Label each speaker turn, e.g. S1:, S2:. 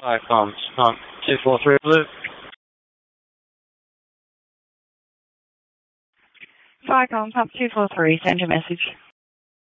S1: Viacom, 243 Blue.
S2: Viacom, Pop 243, send your message.